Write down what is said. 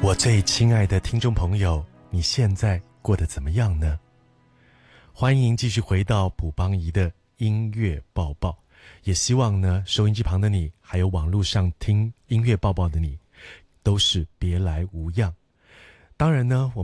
我最亲爱的听众朋友，你现在过得怎么样呢？欢迎继续回到卜邦仪的音乐报报，也希望呢，收音机旁的你，还有网络上听音乐报报的你，都是别来无恙。当然呢，我